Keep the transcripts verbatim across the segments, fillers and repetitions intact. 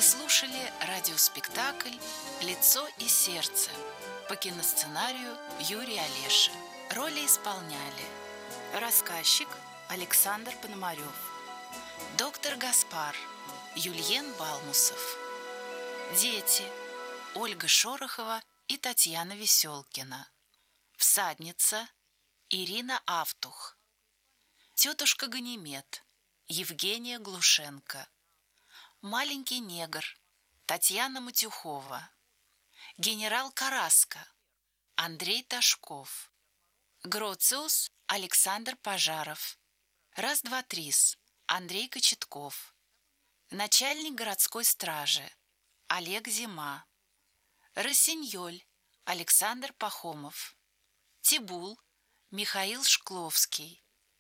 слушали радиоспектакль «Лицо и сердце» по киносценарию Юрия Олеши. Роли исполняли рассказчик Александр Пономарев, доктор Гаспар Юльен Балмусов, дети Ольга Шорохова и Татьяна Веселкина, всадница Ирина Автух, тетушка Ганимед Евгения Глушенко, маленький негр Татьяна Матюхова, генерал Караска Андрей Ташков, Гроциус Александр Пожаров, раз-два-трис Андрей Кочетков, начальник городской стражи Олег Зима, Рассиньоль Александр Пахомов, Тибул Михаил Шкловский,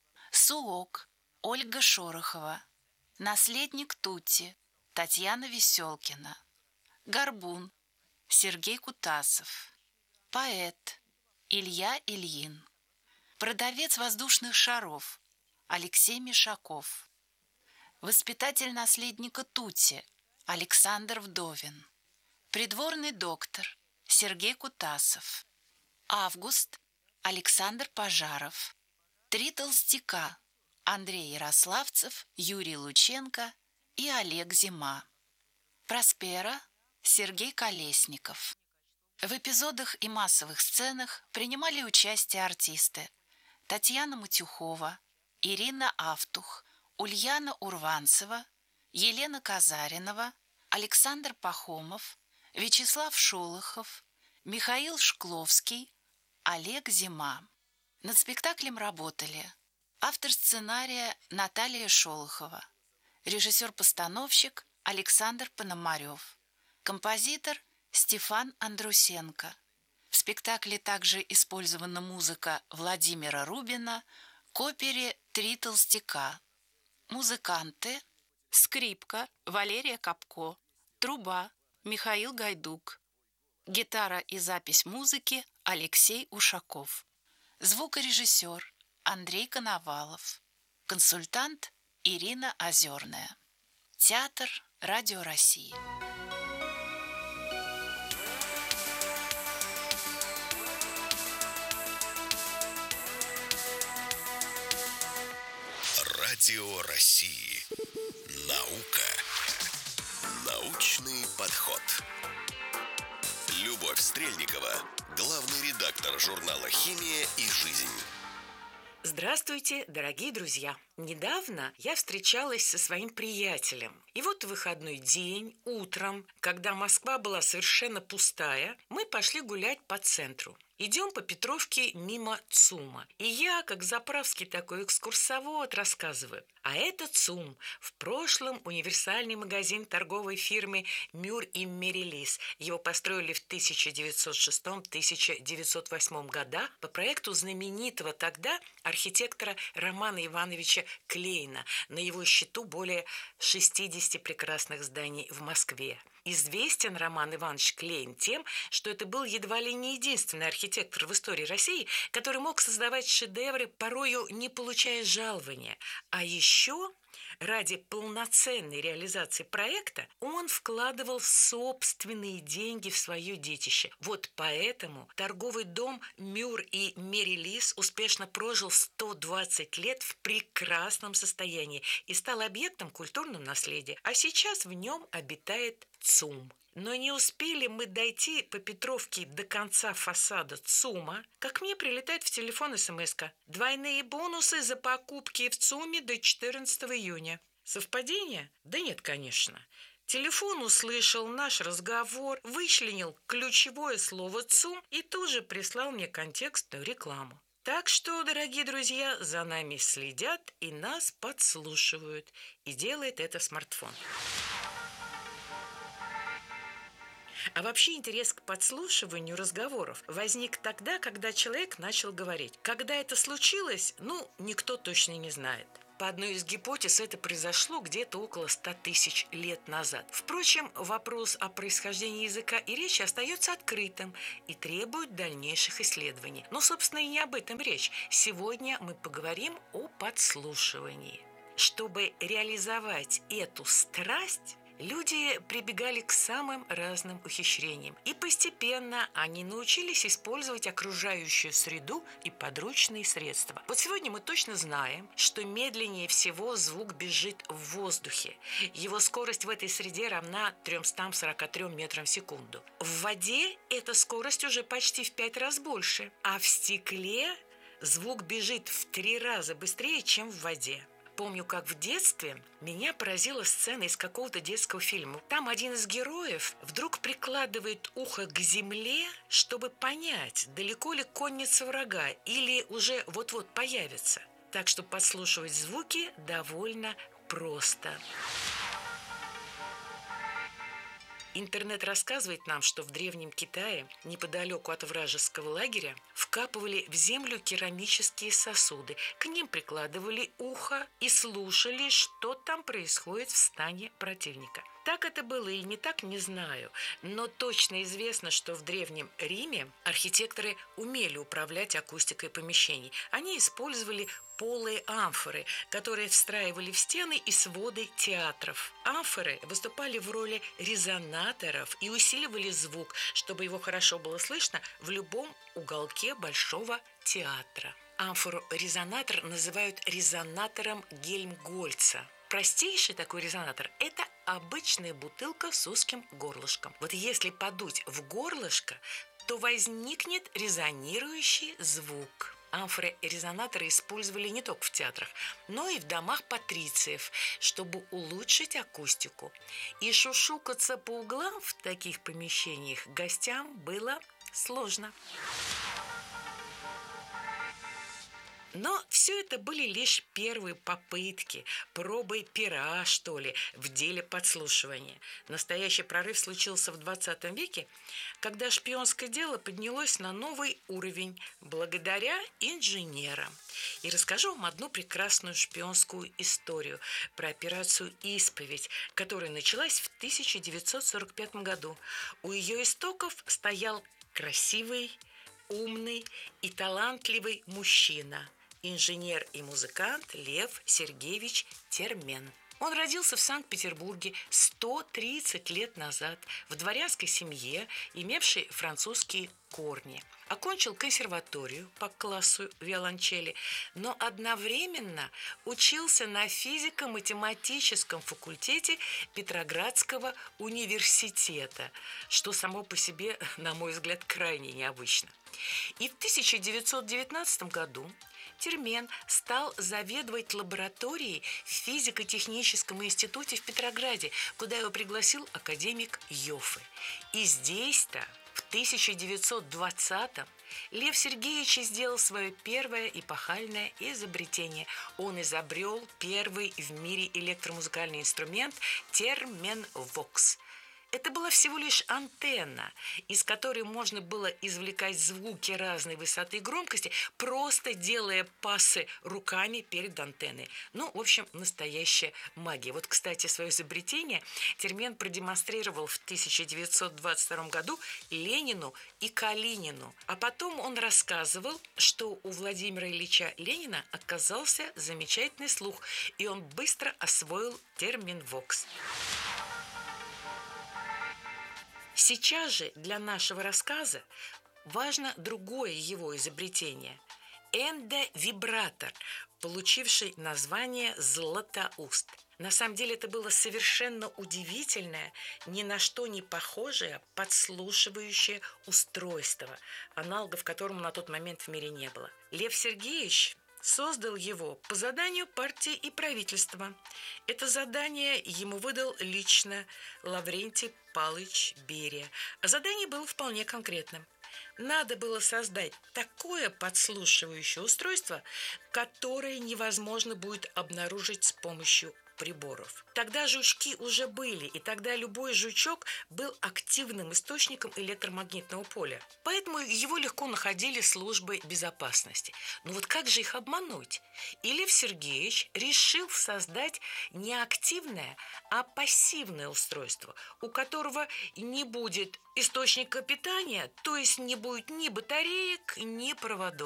Суок Ольга Шорохова, наследник Тутти Татьяна Веселкина, Горбун Сергей Кутасов, поэт Илья Ильин, продавец воздушных шаров Алексей Мишаков, воспитатель наследника Тутти Александр Вдовин, придворный доктор Сергей Кутасов, Август Александр Пожаров, три толстяка Андрей Ярославцев, Юрий Лученко и Олег Зима, Проспера Сергей Колесников. В эпизодах и массовых сценах принимали участие артисты Татьяна Матюхова, Ирина Автух, Ульяна Урванцева, Елена Казаринова, Александр Пахомов, Вячеслав Шолохов, Михаил Шкловский, Олег Зима. Над спектаклем работали автор сценария Наталья Шолохова, режиссер-постановщик Александр Пономарев, композитор Стефан Андрусенко. В спектакле также использована музыка Владимира Рубина к опере «Три толстяка». Музыканты: скрипка Валерия Капко, труба Михаил Гайдук, гитара и запись музыки Алексей Ушаков, звукорежиссер Андрей Коновалов, консультант Ирина Озерная. Театр Радио России. Радио России. Наука. Научный подход. Любовь Стрельникова, главный редактор журнала «Химия и жизнь». Здравствуйте, дорогие друзья! Недавно я встречалась со своим приятелем. И вот в выходной день, утром, когда Москва была совершенно пустая, мы пошли гулять по центру. Идем по Петровке мимо ЦУМа. И я, как заправский такой экскурсовод, рассказываю. А это ЦУМ. В прошлом универсальный магазин торговой фирмы «Мюр и Мерилис». Его построили в тысяча девятьсот шестом — тысяча девятьсот восьмом годах по проекту знаменитого тогда архитектора Романа Ивановича Клейна. На его счету более шестидесяти прекрасных зданий в Москве. Известен Роман Иванович Клейн тем, что это был едва ли не единственный архитектор в истории России, который мог создавать шедевры, порою не получая жалования. А еще ради полноценной реализации проекта он вкладывал собственные деньги в свое детище. Вот поэтому торговый дом «Мюр и Мерилис» успешно прожил сто двадцать лет в прекрасном состоянии и стал объектом культурного наследия. А сейчас в нем обитает ЦУМ. Но не успели мы дойти по Петровке до конца фасада ЦУМа, как мне прилетает в телефон смс-ка: двойные бонусы за покупки в ЦУМе до четырнадцатого июня. Совпадение? Да нет, конечно. Телефон услышал наш разговор, вычленил ключевое слово ЦУМ и тут же прислал мне контекстную рекламу. Так что, дорогие друзья, за нами следят и нас подслушивают. И делает это смартфон. А вообще интерес к подслушиванию разговоров возник тогда, когда человек начал говорить. Когда это случилось, ну, никто точно не знает. По одной из гипотез, это произошло где-то около ста тысяч лет назад. Впрочем, вопрос о происхождении языка и речи остается открытым и требует дальнейших исследований. Но, собственно, и не об этом речь. Сегодня мы поговорим о подслушивании. Чтобы реализовать эту страсть, люди прибегали к самым разным ухищрениям. И постепенно они научились использовать окружающую среду и подручные средства. Вот сегодня мы точно знаем, что медленнее всего звук бежит в воздухе. Его скорость в этой среде равна триста сорок три метрам в секунду. В воде эта скорость уже почти в пять раз больше, а в стекле звук бежит в три раза быстрее, чем в воде. Помню, как в детстве меня поразила сцена из какого-то детского фильма. Там один из героев вдруг прикладывает ухо к земле, чтобы понять, далеко ли конница врага или уже вот-вот появится. Так что подслушивать звуки довольно просто. Интернет рассказывает нам, что в Древнем Китае, неподалеку от вражеского лагеря, вкапывали в землю керамические сосуды. К ним прикладывали ухо и слушали, что там происходит в стане противника. Так это было или не так, не знаю. Но точно известно, что в Древнем Риме архитекторы умели управлять акустикой помещений. Они использовали полые амфоры, которые встраивали в стены и своды театров. Амфоры выступали в роли резонаторов и усиливали звук, чтобы его хорошо было слышно в любом уголке большого театра. Амфору-резонатор называют резонатором Гельмгольца. Простейший такой резонатор – это обычная бутылка с узким горлышком. Вот если подуть в горлышко, то возникнет резонирующий звук. Амфоры-резонаторы использовали не только в театрах, но и в домах патрициев, чтобы улучшить акустику. И шушукаться по углам в таких помещениях гостям было сложно. Но все это были лишь первые попытки, пробы пера, что ли, в деле подслушивания. Настоящий прорыв случился в двадцатом веке, когда шпионское дело поднялось на новый уровень благодаря инженерам. И расскажу вам одну прекрасную шпионскую историю про операцию «Исповедь», которая началась в тысяча девятьсот сорок пятом году. У ее истоков стоял красивый, умный и талантливый мужчина – инженер и музыкант Лев Сергеевич Термен. Он родился в Санкт-Петербурге сто тридцать лет назад в дворянской семье, имевшей французские корни. Окончил консерваторию по классу виолончели, но одновременно учился на физико-математическом факультете Петроградского университета, что само по себе, на мой взгляд, крайне необычно. И в тысяча девятьсот девятнадцатом году Термен стал заведовать лабораторией в физико-техническом институте в Петрограде, куда его пригласил академик Йоффе. И здесь-то, в тысяча девятьсот двадцатом, Лев Сергеевич сделал свое первое эпохальное изобретение. Он изобрел первый в мире электромузыкальный инструмент терменвокс. Это была всего лишь антенна, из которой можно было извлекать звуки разной высоты и громкости, просто делая пассы руками перед антенной. Ну, в общем, настоящая магия. Вот, кстати, свое изобретение Термен продемонстрировал в тысяча девятьсот двадцать втором году Ленину и Калинину. А потом он рассказывал, что у Владимира Ильича Ленина оказался замечательный слух, и он быстро освоил терменвокс. Сейчас же для нашего рассказа важно другое его изобретение – эндовибратор, получивший название «Златоуст». На самом деле это было совершенно удивительное, ни на что не похожее подслушивающее устройство, аналогов которому на тот момент в мире не было. Лев Сергеевич создал его по заданию партии и правительства. Это задание ему выдал лично Лаврентий Павлович Берия. А задание было вполне конкретным. Надо было создать такое подслушивающее устройство, которое невозможно будет обнаружить с помощью приборов. Тогда жучки уже были, и тогда любой жучок был активным источником электромагнитного поля. Поэтому его легко находили службы безопасности. Но вот как же их обмануть? И Лев Сергеевич решил создать не активное, а пассивное устройство, у которого не будет источника питания, то есть не будет ни батареек, ни проводов.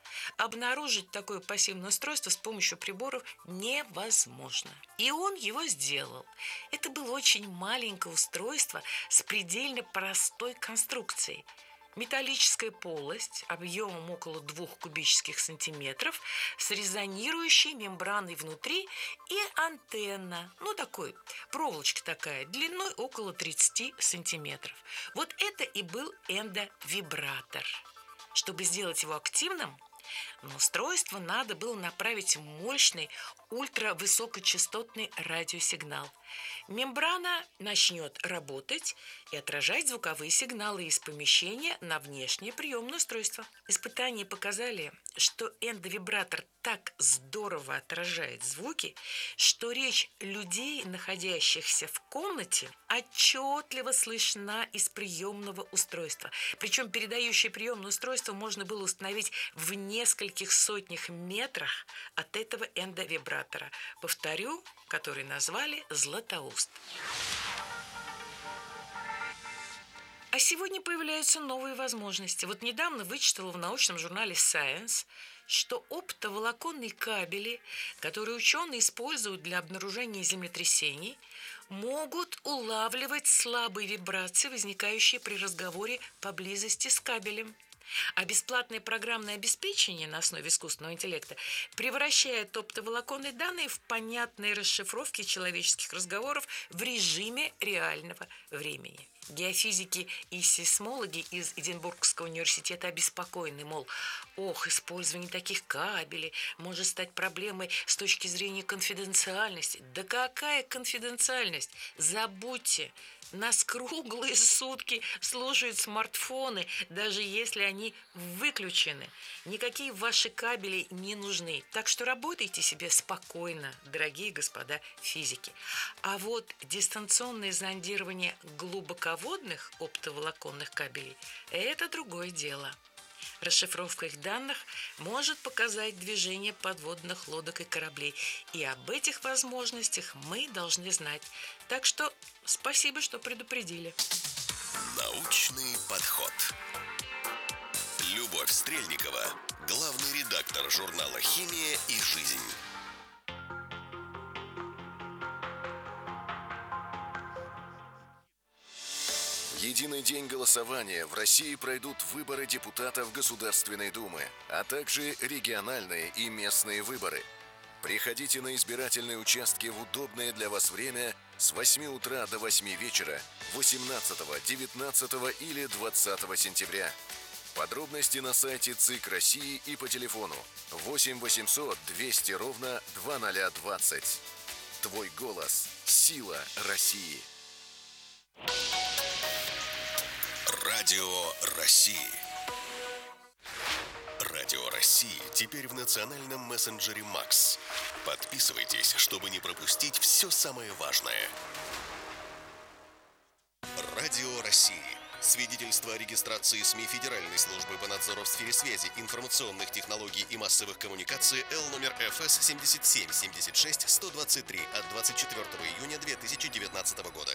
Обнаружить такое пассивное устройство с помощью приборов невозможно. И он его сделал. Это было очень маленькое устройство с предельно простой конструкцией. Металлическая полость объемом около двух кубических сантиметров с резонирующей мембраной внутри и антенна, ну такой, проволочка такая, длиной около тридцати сантиметров. Вот это и был эндовибратор. Чтобы сделать его активным, на устройство надо было направить мощный ультравысокочастотный радиосигнал. Мембрана начнет работать и отражать звуковые сигналы из помещения на внешнее приемное устройство. Испытания показали, что эндовибратор так здорово отражает звуки, что речь людей, находящихся в комнате, отчетливо слышна из приемного устройства. Причем передающее приемное устройство можно было установить в нескольких сотнях метрах от этого эндовибратора. Повторю, который назвали «Златоуст». А сегодня появляются новые возможности. Вот недавно вычитала в научном журнале Science, что оптоволоконные кабели, которые ученые используют для обнаружения землетрясений, могут улавливать слабые вибрации, возникающие при разговоре поблизости с кабелем. А бесплатное программное обеспечение на основе искусственного интеллекта превращает оптоволоконные данные в понятные расшифровки человеческих разговоров в режиме реального времени. Геофизики и сейсмологи из Эдинбургского университета обеспокоены, мол, ох, использование таких кабелей может стать проблемой с точки зрения конфиденциальности. Да какая конфиденциальность? Забудьте, нас круглые сутки слушают смартфоны, даже если они выключены. Никакие ваши кабели не нужны. Так что работайте себе спокойно, дорогие господа физики. А вот дистанционное зондирование глубоководных оптоволоконных кабелей – это другое дело. Расшифровка их данных может показать движение подводных лодок и кораблей. И об этих возможностях мы должны знать. Так что спасибо, что предупредили. Научный подход. Любовь Стрельникова, главный редактор журнала «Химия и жизнь». В единый день голосования в России пройдут выборы депутатов Государственной Думы, а также региональные и местные выборы. Приходите на избирательные участки в удобное для вас время с восьми утра до восьми вечера восемнадцатого, девятнадцатого или двадцатого сентября. Подробности на сайте ЦИК России и по телефону восемь восемьсот двести ровно двадцать двадцать. Твой голос – сила России. Радио России. Радио России теперь в национальном мессенджере Макс. Подписывайтесь, чтобы не пропустить все самое важное. Радио России. Свидетельство о регистрации СМИ Федеральной службы по надзору в сфере связи, информационных технологий и массовых коммуникаций Л номер Ф С семьдесят семь семьдесят шесть сто двадцать три от двадцать четвёртого июня две тысячи девятнадцатого года.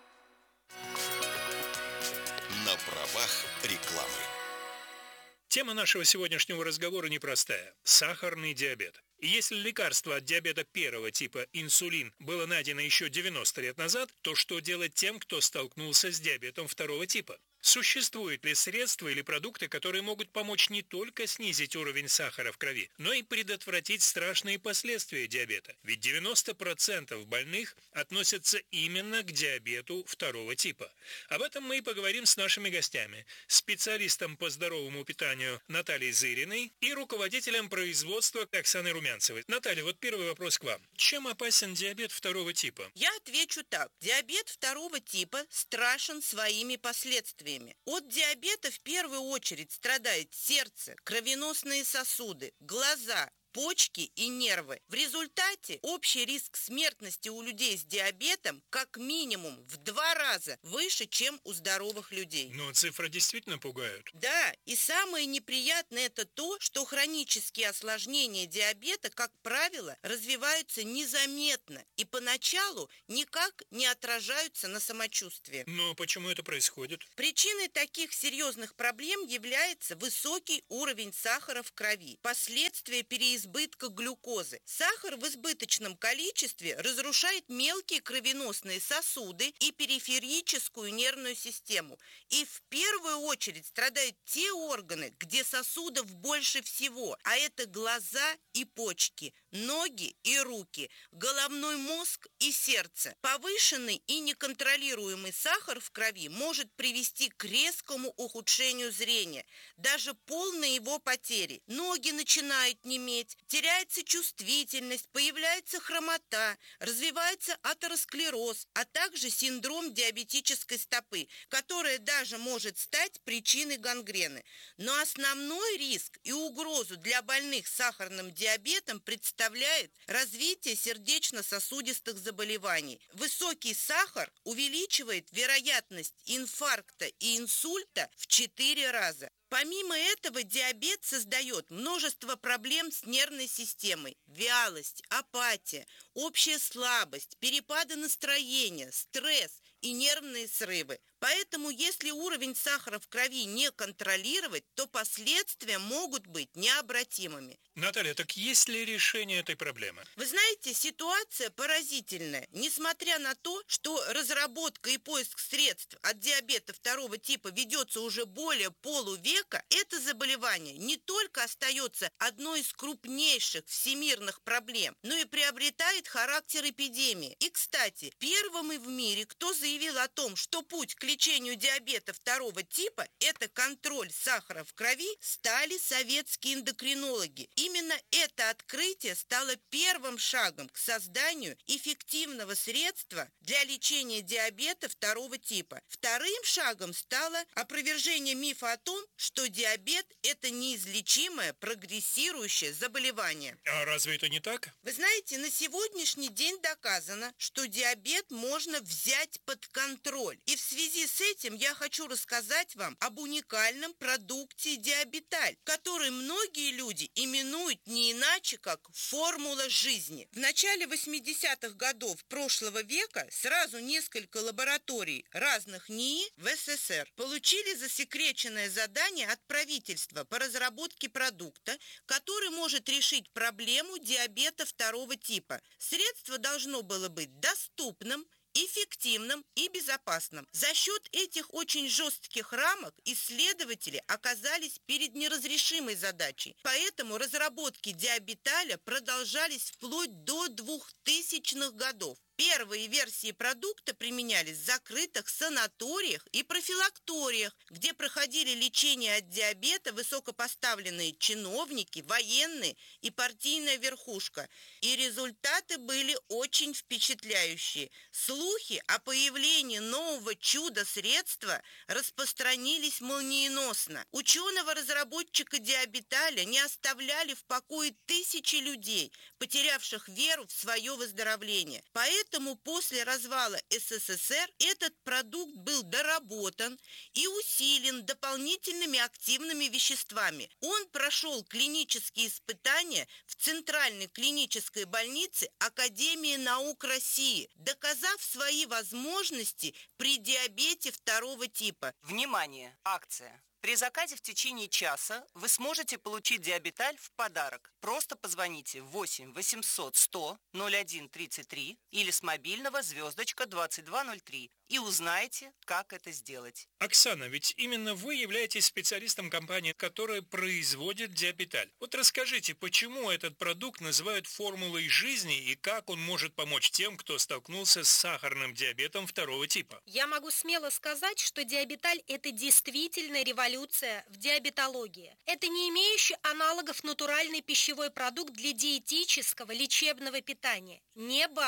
На правах рекламы. Тема нашего сегодняшнего разговора непростая – сахарный диабет. И если лекарство от диабета первого типа инсулин было найдено еще девяносто лет назад, то что делать тем, кто столкнулся с диабетом второго типа? Существуют ли средства или продукты, которые могут помочь не только снизить уровень сахара в крови, но и предотвратить страшные последствия диабета? Ведь девяносто процентов больных относятся именно к диабету второго типа. Об этом мы и поговорим с нашими гостями. Специалистом по здоровому питанию Натальей Зыриной и руководителем производства Оксаной Румянцевой. Наталья, вот первый вопрос к вам. Чем опасен диабет второго типа? Я отвечу так. Диабет второго типа страшен своими последствиями. От диабета в первую очередь страдает сердце, кровеносные сосуды, глаза, почки и нервы. В результате общий риск смертности у людей с диабетом как минимум в два раза выше, чем у здоровых людей. Но цифры действительно пугают. Да, и самое неприятное это то, что хронические осложнения диабета, как правило, развиваются незаметно и поначалу никак не отражаются на самочувствии. Но почему это происходит? Причиной таких серьезных проблем является высокий уровень сахара в крови, последствия переизбытка глюкозы. Сахар в избыточном количестве разрушает мелкие кровеносные сосуды и периферическую нервную систему. И в первую очередь страдают те органы, где сосудов больше всего, а это глаза и почки, ноги и руки, головной мозг и сердце. Повышенный и неконтролируемый сахар в крови может привести к резкому ухудшению зрения, даже полной его потери. Ноги начинают неметь, теряется чувствительность, появляется хромота, развивается атеросклероз, а также синдром диабетической стопы, которая даже может стать причиной гангрены. Но основной риск и угрозу для больных с сахарным диабетом представляет развитие сердечно-сосудистых заболеваний. Высокий сахар увеличивает вероятность инфаркта и инсульта в четыре раза. Помимо этого, диабет создает множество проблем с нервной системой: вялость, апатия, общая слабость, перепады настроения, стресс и нервные срывы. Поэтому, если уровень сахара в крови не контролировать, то последствия могут быть необратимыми. Наталья, так есть ли решение этой проблемы? Вы знаете, ситуация поразительная. Несмотря на то, что разработка и поиск средств от диабета второго типа ведется уже более полувека, это заболевание не только остается одной из крупнейших всемирных проблем, но и приобретает характер эпидемии. И, кстати, первыми в мире, кто заявил о том, что путь к лечению диабета второго типа – это контроль сахара в крови, стали советские эндокринологи. Именно это открытие стало первым шагом к созданию эффективного средства для лечения диабета второго типа. Вторым шагом стало опровержение мифа о том, что диабет – это неизлечимое прогрессирующее заболевание. А разве это не так? Вы знаете, на сегодняшний день доказано, что диабет можно взять под контроль. И в связи с этим я хочу рассказать вам об уникальном продукте Диабеталь, который многие люди именуют не иначе, как формула жизни. В начале восьмидесятых годов прошлого века сразу несколько лабораторий разных НИИ в СССР получили засекреченное задание от правительства по разработке продукта, который может решить проблему диабета второго типа. Средство должно было быть доступным, эффективным и безопасным. За счет этих очень жестких рамок исследователи оказались перед неразрешимой задачей. Поэтому разработки Диабеталя продолжались вплоть до двухтысячных годов. Первые версии продукта применялись в закрытых санаториях и профилакториях, где проходили лечение от диабета высокопоставленные чиновники, военные и партийная верхушка. И результаты были очень впечатляющие. Слухи о появлении нового чудо-средства распространились молниеносно. Ученого-разработчика Диабеталя не оставляли в покое тысячи людей, потерявших веру в свое выздоровление. Поэтому Поэтому после развала СССР этот продукт был доработан и усилен дополнительными активными веществами. Он прошел клинические испытания в Центральной клинической больнице Академии наук России, доказав свои возможности при диабете второго типа. Внимание! Акция! При заказе в течение часа вы сможете получить Диабеталь в подарок. Просто позвоните восемь восемьсот сто ноль один тридцать три или с мобильного звездочка двадцать два ноль три и узнаете, как это сделать. Оксана, ведь именно вы являетесь специалистом компании, которая производит Диабеталь. Вот расскажите, почему этот продукт называют формулой жизни и как он может помочь тем, кто столкнулся с сахарным диабетом второго типа? Я могу смело сказать, что Диабеталь – это действительно революция в диабетологии. Это не имеющий аналогов натуральный пищевой продукт для диетического лечебного питания. Не БАД.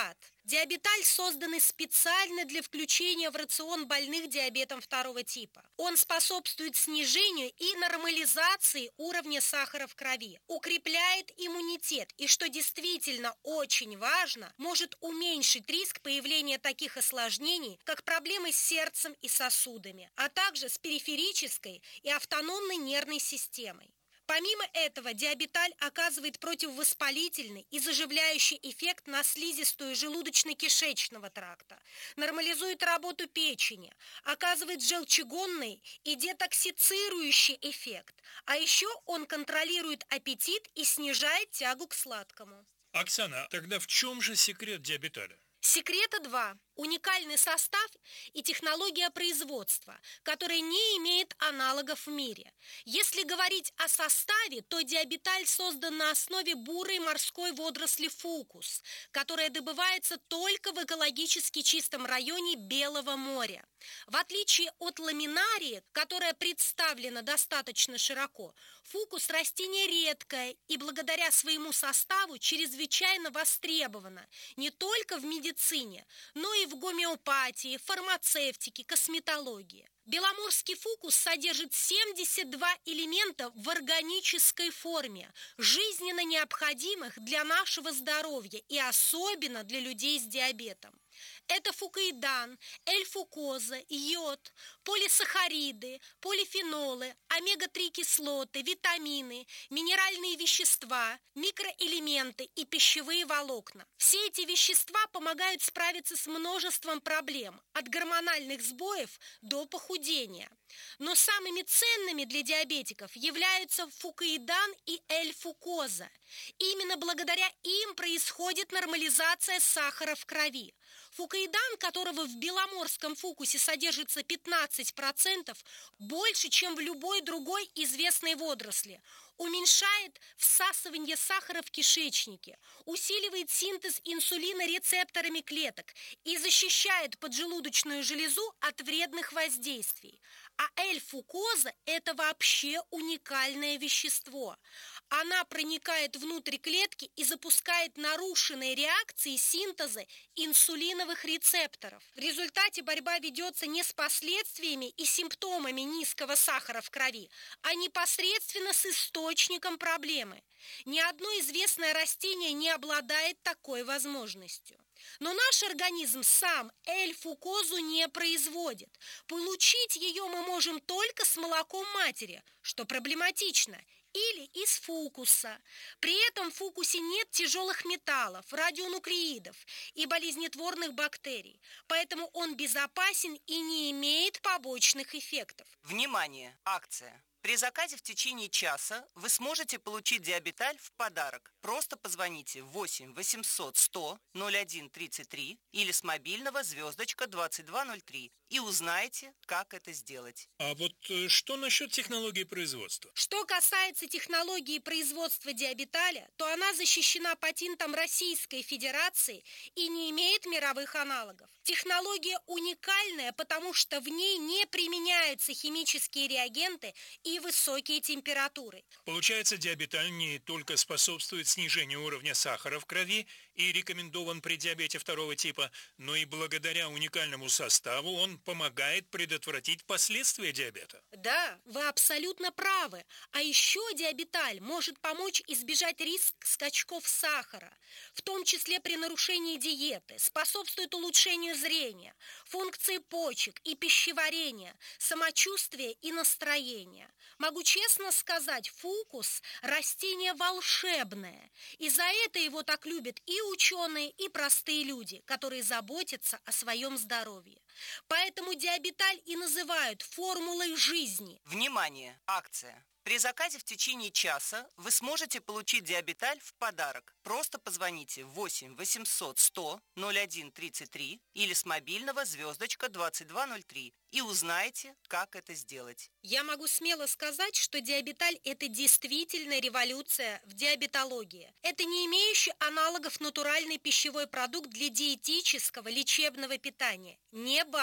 Диабеталь созданы специально для включения в рацион больных диабетом второго типа. Он способствует снижению и нормализации уровня сахара в крови, укрепляет иммунитет и, что действительно очень важно, может уменьшить риск появления таких осложнений, как проблемы с сердцем и сосудами, а также с периферической и автономной нервной системой. Помимо этого, диабеталь оказывает противовоспалительный и заживляющий эффект на слизистую желудочно-кишечного тракта, нормализует работу печени, оказывает желчегонный и детоксицирующий эффект, а еще он контролирует аппетит и снижает тягу к сладкому. Оксана, тогда в чем же секрет диабеталя? Секрета два. Уникальный состав и технология производства, которая не имеет аналогов в мире. Если говорить о составе, то диабеталь создан на основе бурой морской водоросли фукус, которая добывается только в экологически чистом районе Белого моря. В отличие от ламинарии, которая представлена достаточно широко, фукус растение редкое и благодаря своему составу чрезвычайно востребовано не только в медицине, но и в гомеопатии, фармацевтике, косметологии. Беломорский фукус содержит семьдесят два элемента в органической форме, жизненно необходимых для нашего здоровья и особенно для людей с диабетом. Это фукоидан, эль-фукоза, йод, полисахариды, полифенолы, омега три кислоты, витамины, минеральные вещества, микроэлементы и пищевые волокна. Все эти вещества помогают справиться с множеством проблем, от гормональных сбоев до похудения. Но самыми ценными для диабетиков являются фукоидан и эль-фукоза. Именно благодаря им происходит нормализация сахара в крови. Фукоидан, которого в беломорском фукусе содержится пятнадцать процентов, больше, чем в любой другой известной водоросли, уменьшает всасывание сахара в кишечнике, усиливает синтез инсулина рецепторами клеток и защищает поджелудочную железу от вредных воздействий. А эль-фукоза – это вообще уникальное вещество. Она проникает внутрь клетки и запускает нарушенные реакции синтеза инсулиновых рецепторов. В результате борьба ведется не с последствиями и симптомами низкого сахара в крови, а непосредственно с источником проблемы. Ни одно известное растение не обладает такой возможностью. Но наш организм сам эль-фукозу не производит. Получить ее мы можем только с молоком матери, что проблематично, или из фукуса. При этом в фукусе нет тяжелых металлов, радионуклеидов и болезнетворных бактерий, поэтому он безопасен и не имеет побочных эффектов. Внимание! Акция! При заказе в течение часа вы сможете получить диабеталь в подарок. Просто позвоните восемь восемьсот сто ноль один тридцать три или с мобильного звездочка двадцать два ноль три и узнаете, как это сделать. А вот э, что насчет технологии производства? Что касается технологии производства диабеталя, то она защищена патентом Российской Федерации и не имеет мировых аналогов. Технология уникальная, потому что в ней не применяются химические реагенты и высокие температуры. Получается, диабеталь не только способствует снижению уровня сахара в крови и рекомендован при диабете второго типа, но и благодаря уникальному составу он помогает предотвратить последствия диабета. Да, вы абсолютно правы. А еще диабеталь может помочь избежать риск скачков сахара, в том числе при нарушении диеты, способствует улучшению зрения, функции почек и пищеварения, самочувствия и настроения. Могу честно сказать, фукус – растение волшебное, и за это его так любят и ученые, и простые люди, которые заботятся о своем здоровье. Поэтому диабеталь и называют формулой жизни. Внимание! Акция! При заказе в течение часа вы сможете получить диабеталь в подарок. Просто позвоните восемь восемьсот сто ноль один тридцать три или с мобильного звездочка двадцать два ноль три и узнаете, как это сделать. Я могу смело сказать, что диабеталь – это действительно революция в диабетологии. Это не имеющий аналогов натуральный пищевой продукт для диетического лечебного питания. Не БАД.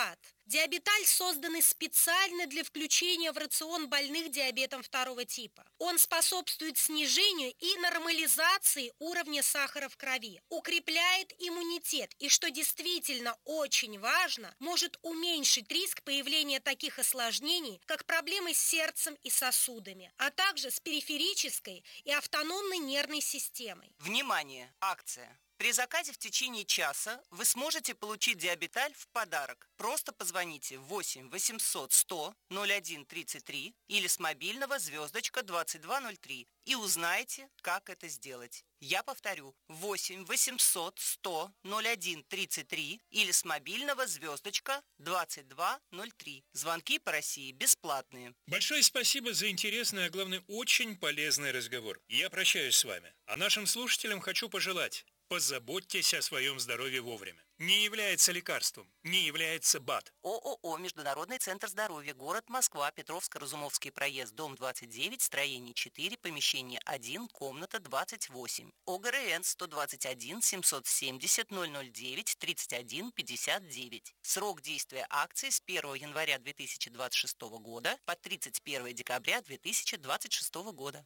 Диабеталь создан специально для включения в рацион больных диабетом второго типа. Он способствует снижению и нормализации уровня сахара в крови, укрепляет иммунитет и, что действительно очень важно, может уменьшить риск появления таких осложнений, как проблемы с сердцем и сосудами, а также с периферической и автономной нервной системой. Внимание! Акция! При заказе в течение часа вы сможете получить диабеталь в подарок. Просто позвоните восемь восемьсот сто ноль один тридцать три или с мобильного звездочка двадцать два ноль три и узнаете, как это сделать. Я повторю, восемь восемьсот сто ноль один тридцать три или с мобильного звездочка двадцать два ноль три. Звонки по России бесплатные. Большое спасибо за интересный, а главное, очень полезный разговор. Я прощаюсь с вами. А нашим слушателям хочу пожелать: позаботьтесь о своем здоровье вовремя. Не является лекарством, не является БАД. ООО «Международный центр здоровья», город Москва, Петровско-Разумовский проезд, дом двадцать девять, строение четыре, помещение один, комната двадцать восемь. ОГРН сто двадцать один семьсот семьдесят ноль ноль девять тридцать один пятьдесят девять. Срок действия акции с первого января две тысячи двадцать шестого года по тридцать первое декабря две тысячи двадцать шестого года.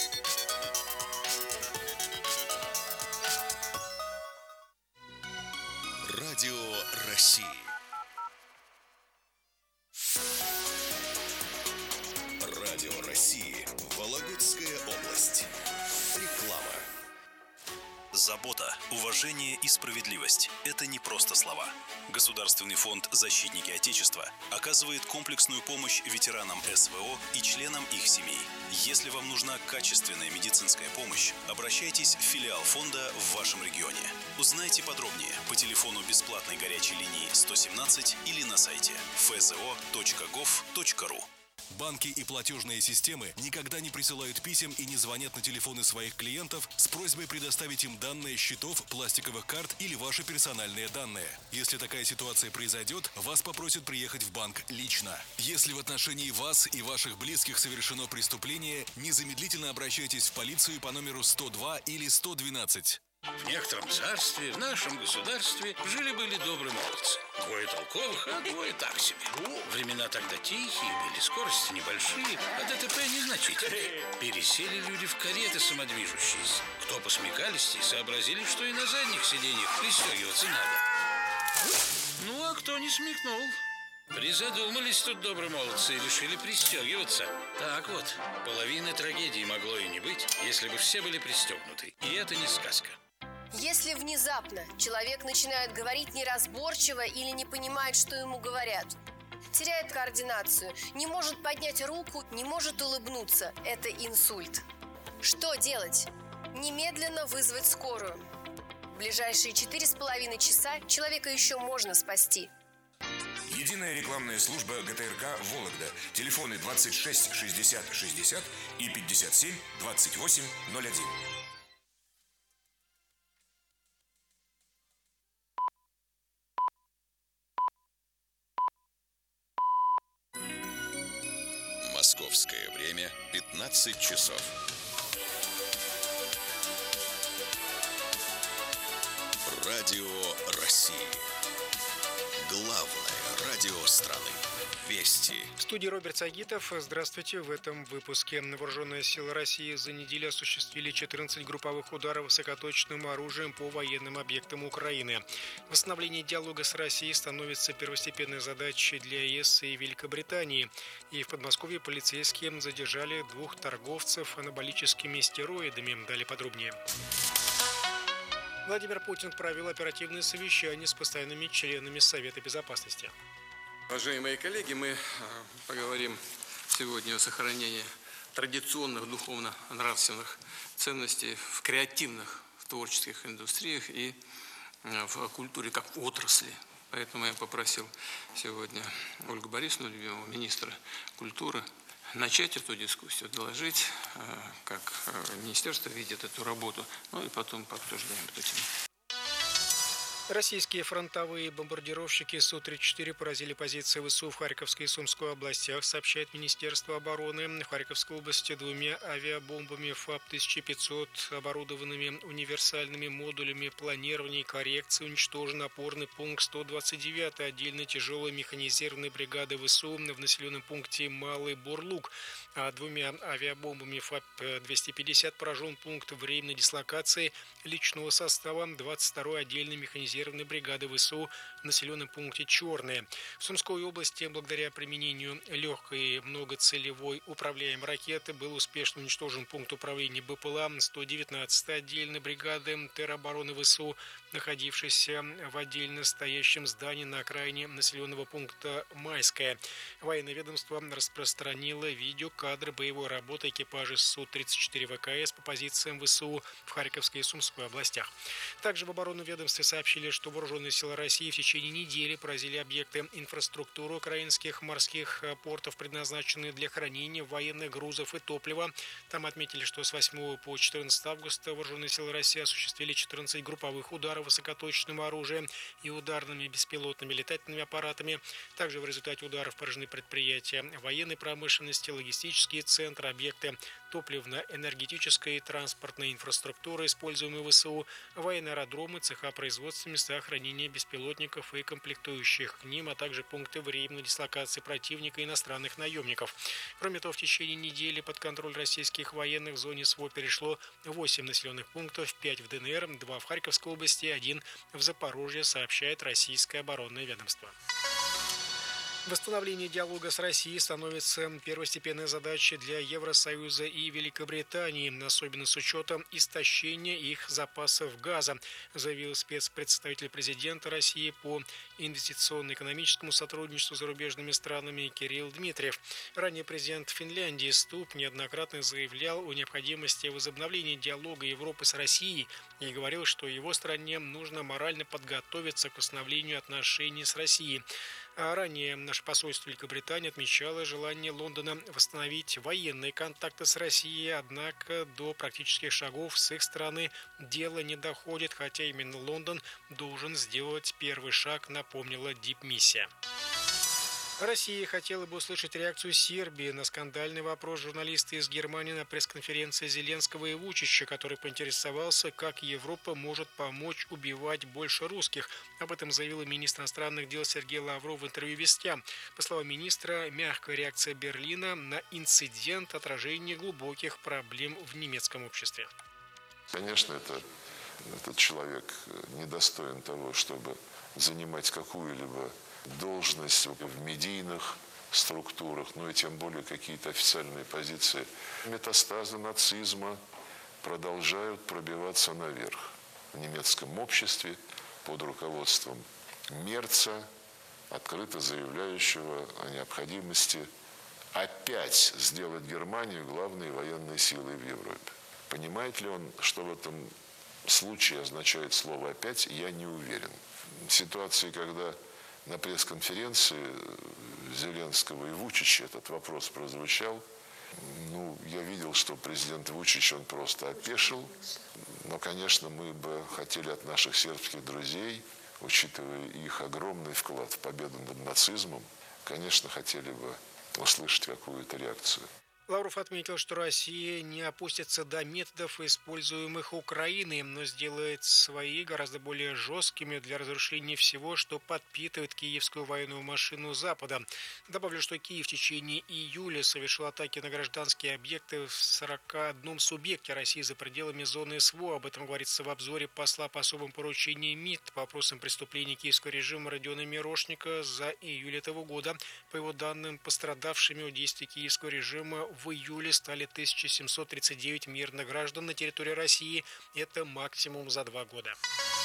Радио России. Радио России. Вологодская область. Реклама. Забота, уважение и справедливость – это не просто слова. Государственный фонд «Защитники Отечества» оказывает комплексную помощь ветеранам СВО и членам их семей. Если вам нужна качественная медицинская помощь, обращайтесь в филиал фонда в вашем регионе. Узнайте подробнее по телефону бесплатной горячей линии сто семнадцать или на сайте эф зэ о точка гов точка ру. Банки и платежные системы никогда не присылают писем и не звонят на телефоны своих клиентов с просьбой предоставить им данные счетов, пластиковых карт или ваши персональные данные. Если такая ситуация произойдет, вас попросят приехать в банк лично. Если в отношении вас и ваших близких совершено преступление, незамедлительно обращайтесь в полицию по номеру сто два или сто двенадцать. В некотором царстве, в нашем государстве, жили-были добрые молодцы. Двое толковых, а двое так себе. Времена тогда тихие были, скорости небольшие, а ДТП незначительные. Пересели люди в кареты самодвижущиеся. Кто посмекались и сообразили, что и на задних сиденьях пристегиваться надо. Ну, а кто не смекнул? Призадумались тут добрые молодцы и решили пристегиваться. Так вот, половины трагедии могло и не быть, если бы все были пристегнуты. И это не сказка. Если внезапно человек начинает говорить неразборчиво или не понимает, что ему говорят, теряет координацию, не может поднять руку, не может улыбнуться, это инсульт. Что делать? Немедленно вызвать скорую. В ближайшие четыре с половиной часа человека еще можно спасти. Единая рекламная служба гэ тэ эр ка «Вологда». Телефоны двадцать шесть шестьдесят шестьдесят и пятьдесят семь двадцать восемь ноль один. Московское время пятнадцать часов. Радио России. Главное радио страны. Вести. В студии Роберт Сагитов. Здравствуйте. В этом выпуске. Вооруженные силы России за неделю осуществили четырнадцать групповых ударов высокоточным оружием по военным объектам Украины. Восстановление диалога с Россией становится первостепенной задачей для ЕС и Великобритании. И в Подмосковье полицейские задержали двух торговцев анаболическими стероидами. Далее подробнее. Владимир Путин провел оперативное совещание с постоянными членами Совета Безопасности. Уважаемые коллеги, мы поговорим сегодня о сохранении традиционных духовно-нравственных ценностей в креативных, в творческих индустриях и в культуре как отрасли. Поэтому я попросил сегодня Ольгу Борисовну, любимого министра культуры, начать эту дискуссию, доложить, как министерство видит эту работу, ну и потом пообсуждаем эту тему. Российские фронтовые бомбардировщики Су тридцать четыре поразили позиции ВСУ в Харьковской и Сумской областях, сообщает Министерство обороны. В Харьковской области двумя авиабомбами ФАП тысяча пятьсот, оборудованными универсальными модулями планирования и коррекции, уничтожен опорный пункт сто двадцать девять отдельной тяжелой механизированной бригады ВСУ в населенном пункте Малый Бурлук. А двумя авиабомбами ФАП двести пятьдесят поражен пункт временной дислокации личного состава двадцать второй отдельной механизированной бригады ВСУ в населенном пункте Черное. В Сумской области благодаря применению легкой многоцелевой управляемой ракеты был успешно уничтожен пункт управления БПЛА сто девятнадцатой отдельной бригады теробороны ВСУ, находившейся в отдельно стоящем здании на окраине населенного пункта Майское. Военное ведомство распространило видеокадры боевой работы экипажа Су тридцать четыре ВКС по позициям ВСУ в Харьковской и Сумской областях. Также в оборонном ведомстве сообщили, что вооруженные силы России в течение недели поразили объекты инфраструктуры украинских морских портов, предназначенные для хранения военных грузов и топлива. Там отметили, что с восьмого по четырнадцатое августа вооруженные силы России осуществили четырнадцать групповых ударов высокоточным оружием и ударными беспилотными летательными аппаратами. Также в результате ударов поражены предприятия военной промышленности, логистические центры, объекты топливно-энергетической и транспортной инфраструктуры, используемые ВСУ, военные аэродромы, цеха производства, места хранения беспилотников и комплектующих к ним, а также пункты временной дислокации противника и иностранных наемников. Кроме того, в течение недели под контроль российских военных в зоне СВО перешло восемь населенных пунктов, пять в ДНР, два в Харьковской области и один в Запорожье, сообщает российское оборонное ведомство. Восстановление диалога с Россией становится первостепенной задачей для Евросоюза и Великобритании, особенно с учетом истощения их запасов газа, заявил спецпредставитель президента России по инвестиционно-экономическому сотрудничеству с зарубежными странами Кирилл Дмитриев. Ранее президент Финляндии Ступ неоднократно заявлял о необходимости возобновления диалога Европы с Россией и говорил, что его стране нужно морально подготовиться к восстановлению отношений с Россией. А ранее наше посольство Великобритании отмечало желание Лондона восстановить военные контакты с Россией, однако до практических шагов с их стороны дело не доходит, хотя именно Лондон должен сделать первый шаг, напомнила дипмиссия. Россия хотела бы услышать реакцию Сербии на скандальный вопрос журналиста из Германии на пресс-конференции Зеленского и Вучича, который поинтересовался, как Европа может помочь убивать больше русских. Об этом заявил министр иностранных дел Сергей Лавров в интервью «Вестям». По словам министра, мягкая реакция Берлина на инцидент – отражение глубоких проблем в немецком обществе. Конечно, это, этот человек недостоин того, чтобы занимать какую-либо должность в медийных структурах, ну и тем более какие-то официальные позиции. Метастазы нацизма продолжают пробиваться наверх. В немецком обществе под руководством Мерца, открыто заявляющего о необходимости опять сделать Германию главной военной силой в Европе. Понимает ли он, что в этом случае означает слово «опять», я не уверен. В ситуации, когда на пресс-конференции Зеленского и Вучича этот вопрос прозвучал, ну, я видел, что президент Вучич, он просто опешил. Но, конечно, мы бы хотели от наших сербских друзей, учитывая их огромный вклад в победу над нацизмом, конечно, хотели бы услышать какую-то реакцию. Лавров отметил, что Россия не опустится до методов, используемых Украиной, но сделает свои гораздо более жесткими для разрушения всего, что подпитывает киевскую военную машину Запада. Добавлю, что Киев в течение июля совершил атаки на гражданские объекты в сорока одном субъекте России за пределами зоны СВО. Об этом говорится в обзоре посла по особым поручениям МИД по вопросам преступлений киевского режима Родиона Мирошника за июль этого года. По его данным, пострадавшими от действий киевского режима в июле стали тысяча семьсот тридцать девять мирных граждан на территории России. Это максимум за два года.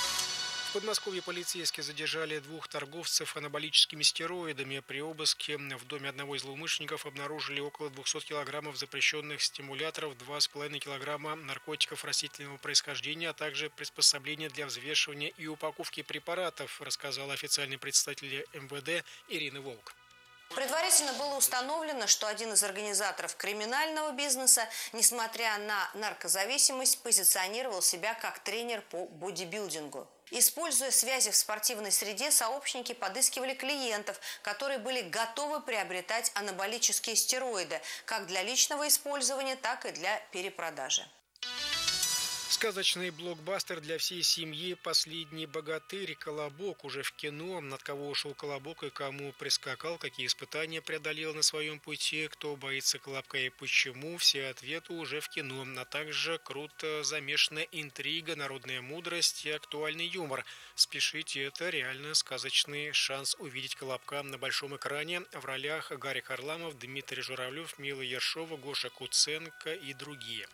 В Подмосковье полицейские задержали двух торговцев анаболическими стероидами. При обыске в доме одного из злоумышленников обнаружили около двухсот килограммов запрещенных стимуляторов, два с половиной килограмма наркотиков растительного происхождения, а также приспособления для взвешивания и упаковки препаратов, рассказала официальный представитель эм вэ дэ Ирина Волк. Предварительно было установлено, что один из организаторов криминального бизнеса, несмотря на наркозависимость, позиционировал себя как тренер по бодибилдингу. Используя связи в спортивной среде, сообщники подыскивали клиентов, которые были готовы приобретать анаболические стероиды как для личного использования, так и для перепродажи. Сказочный блокбастер для всей семьи «Последний богатырь» «Колобок» уже в кино. Над кого ушел Колобок и кому прискакал, какие испытания преодолел на своем пути, кто боится Колобка и почему, все ответы уже в кино. А также круто замешанная интрига, народная мудрость и актуальный юмор. Спешите, это реально сказочный шанс увидеть Колобка на большом экране в ролях Гарик Харламов, Дмитрий Журавлев, Мила Ершова, Гоша Куценко и другие.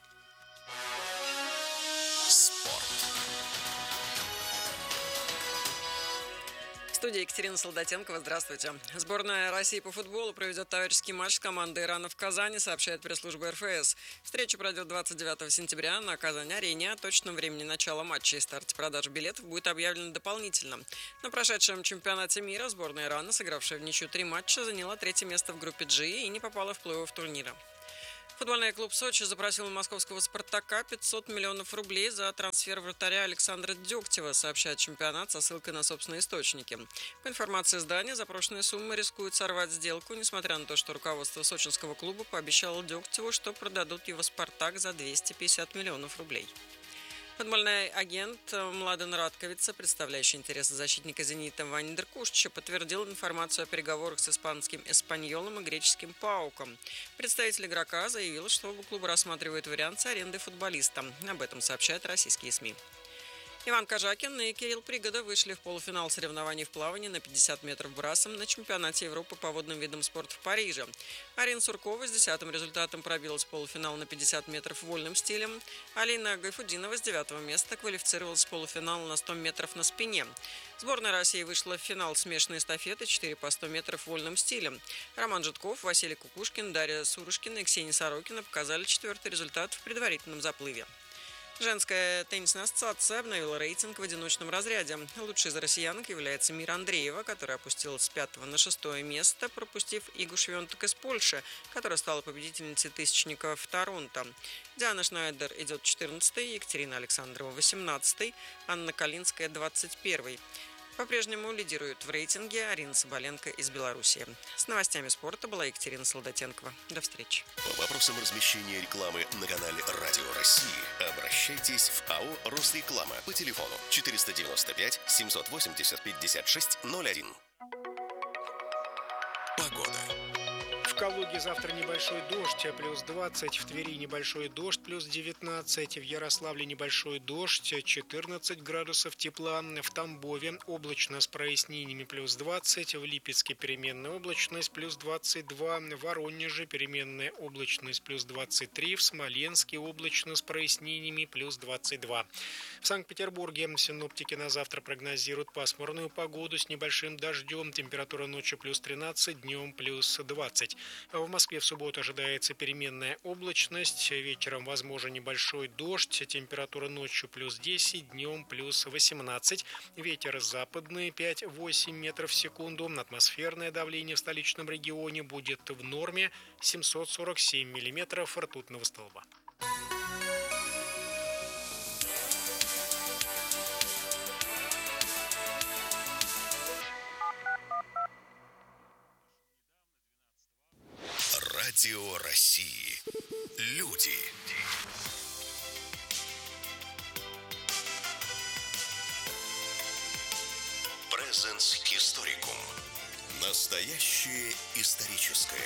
В студии Екатерина Солдатенкова. Здравствуйте. Сборная России по футболу проведет товарищеский матч с командой Ирана в Казани, сообщает пресс-служба эр эф эс. Встреча пройдет двадцать девятого сентября на Казань-арене. О точном времени начала матча и старте продаж билетов будет объявлено дополнительно. На прошедшем чемпионате мира сборная Ирана, сыгравшая в ничью три матча, заняла третье место в группе G и не попала в плей-офф турнира. Футбольный клуб «Сочи» запросил у московского «Спартака» пятьсот миллионов рублей за трансфер вратаря Александра Дегтева, сообщает чемпионат со ссылкой на собственные источники. По информации издания, запрошенная сумма рискует сорвать сделку, несмотря на то, что руководство сочинского клуба пообещало Дегтеву, что продадут его «Спартак» за двести пятьдесят миллионов рублей. Футбольный агент Младен Радковица, представляющий интересы защитника «Зенита» Вани Деркушича, подтвердил информацию о переговорах с испанским «Эспаньолом» и греческим «Пауком». Представитель игрока заявил, что оба клуба рассматривают вариант с арендой футболиста. Об этом сообщают российские СМИ. Иван Кожакин и Кирилл Пригода вышли в полуфинал соревнований в плавании на пятьдесят метров брасом на чемпионате Европы по водным видам спорта в Париже. Арина Суркова с десятым результатом пробилась в полуфинал на пятьдесят метров вольным стилем. Алина Гайфудинова с девятого места квалифицировалась в полуфинал на сто метров на спине. Сборная России вышла в финал смешанной эстафеты четыре по сто метров вольным стилем. Роман Житков, Василий Кукушкин, Дарья Сурушкина и Ксения Сорокина показали четвертый результат в предварительном заплыве. Женская теннисная ассоциация обновила рейтинг в одиночном разряде. Лучшей из россиянок является Мира Андреева, которая опустилась с пятого на шестое место, пропустив Игу Швентек из Польши, которая стала победительницей тысячника в Торонто. Диана Шнайдер идет четырнадцатой, Екатерина Александрова восемнадцатой, Анна Калинская двадцать первой. По-прежнему лидирует в рейтинге Арина Соболенко из Беларуси. С новостями спорта была Екатерина Солдатенкова. До встречи. По вопросам размещения рекламы на канале «Радио России» обращайтесь в АО «Росреклама» по телефону четыреста девяносто пять семьсот восемьдесят пятьдесят шесть ноль один. Погода. В Калуге завтра небольшой дождь, плюс двадцать, в Твери небольшой дождь, плюс девятнадцать, в Ярославле небольшой дождь, четырнадцать градусов тепла, в Тамбове облачно с прояснениями, плюс двадцать, в Липецке переменная облачность, плюс двадцать два, в Воронеже переменная облачность, плюс двадцать три, в Смоленске облачно с прояснениями, плюс двадцать два. В Санкт-Петербурге синоптики на завтра прогнозируют пасмурную погоду с небольшим дождем, температура ночью плюс тринадцать, днем плюс двадцать. В Москве в субботу ожидается переменная облачность, вечером возможен небольшой дождь, температура ночью плюс десять, днем плюс восемнадцать, ветер западный пять-восемь метров в секунду, атмосферное давление в столичном регионе будет в норме семьсот сорок семь миллиметров ртутного столба. Радио России. Люди. Presence Historicum. Настоящее историческое.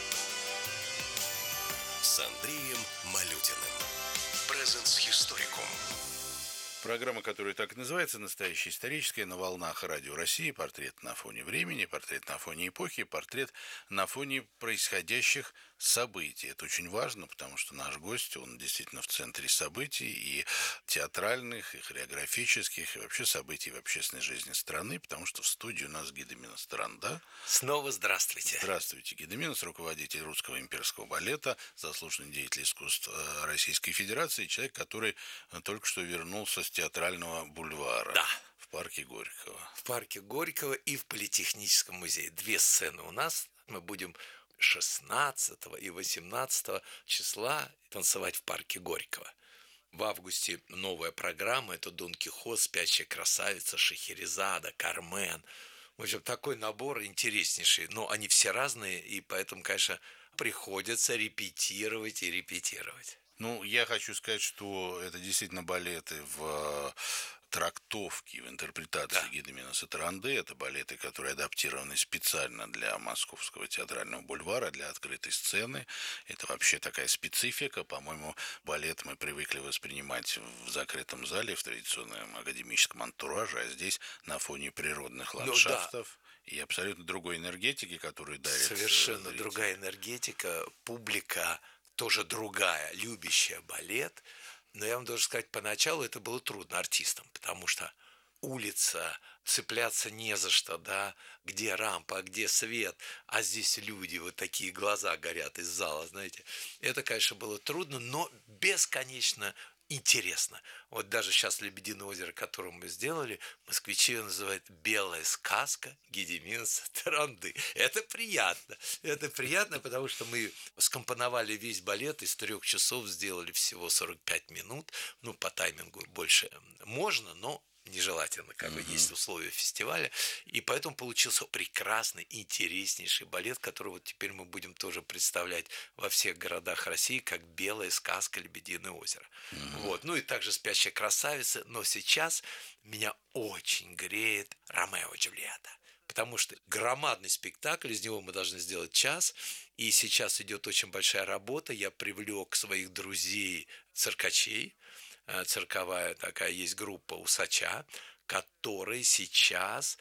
С Андреем Малютиным. Presence Historicum. Программа, которая так и называется, «Настоящая историческая», на волнах Радио России. Портрет на фоне времени, портрет на фоне эпохи, портрет на фоне происходящих событий. Это очень важно, потому что наш гость, он действительно в центре событий, и театральных, и хореографических, и вообще событий в общественной жизни страны, потому что в студии у нас Гедеминас Таранда. Снова здравствуйте. Здравствуйте, Гедеминас, руководитель Русского имперского балета, заслуженный деятель искусств Российской Федерации, человек, который только что вернулся с театрального бульвара. Да. В парке Горького. В парке Горького и в Политехническом музее. Две сцены у нас. Мы будем шестнадцатого и восемнадцатого числа танцевать в парке Горького. В августе новая программа, это Дон Кихот, Спящая красавица, Шахерезада, Кармен. В общем, такой набор интереснейший. Но они все разные, и поэтому, конечно, приходится репетировать и репетировать. Ну, я хочу сказать, что это действительно балеты в трактовке, в интерпретации да. Гедемина Таранды. Это балеты, которые адаптированы специально для Московского театрального бульвара, для открытой сцены. Это вообще такая специфика. По-моему, балет мы привыкли воспринимать в закрытом зале, в традиционном академическом антураже, а здесь на фоне природных ландшафтов. Ну, да. И абсолютно другой энергетики, которую дарит Совершенно зритель. Другая энергетика, публика тоже другая, любящая балет. Но я вам должен сказать, поначалу это было трудно артистам, потому что улица, цепляться не за что, да, где рампа, где свет, а здесь люди, вот такие глаза горят из зала, знаете. Это, конечно, было трудно, но бесконечно интересно. Вот даже сейчас «Лебединое озеро», которое мы сделали, москвичи его называют «Белая сказка Гедемина Таранды». Это приятно. Это приятно, потому что мы скомпоновали весь балет, из трех часов сделали всего сорок пять минут. Ну, по таймингу больше можно, но нежелательно, как бы, mm-hmm. есть условия фестиваля, и поэтому получился прекрасный, интереснейший балет, который вот теперь мы будем тоже представлять во всех городах России, как «Белая сказка Лебединое озеро». Mm-hmm. Вот. Ну и также «Спящая красавица», но сейчас меня очень греет «Ромео и Джульетта», потому что громадный спектакль, из него мы должны сделать час, и сейчас идет очень большая работа, я привлек своих друзей циркачей, цирковая такая есть группа «Усача», которые сейчас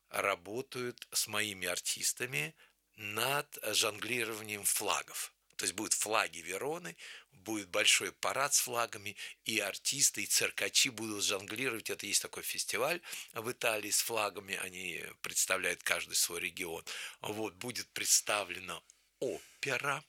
работают с моими артистами над жонглированием флагов. То есть будут флаги Вероны, будет большой парад с флагами, и артисты, и циркачи будут жонглировать. Это есть такой фестиваль в Италии с флагами, они представляют каждый свой регион. Вот, будет представлена опера,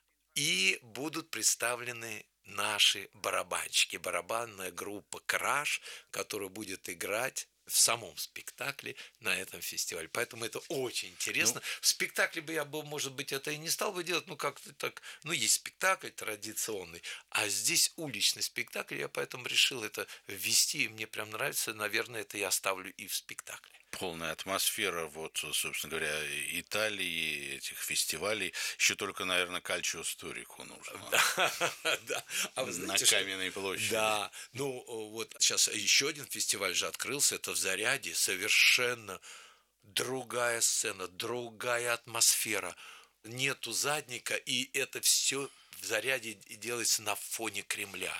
и будут представлены наши барабанщики, барабанная группа «Краш», которая будет играть в самом спектакле на этом фестивале. Поэтому это очень интересно. Ну, в спектакле бы я бы, может быть, это и не стал бы делать, ну, как-то так, ну, есть спектакль традиционный, а здесь уличный спектакль, я поэтому решил это ввести, и мне прям нравится, наверное, это я оставлю и в спектакле. Полная атмосфера, вот, собственно говоря, Италии, этих фестивалей. Еще только, наверное, Кальчио Сторику нужно. Да. А вы знаете, на Каменной площади. Да. Ну, вот сейчас еще один фестиваль же открылся, это в Заряде. Совершенно другая сцена, другая атмосфера. Нету задника, и это все в Заряде делается на фоне Кремля.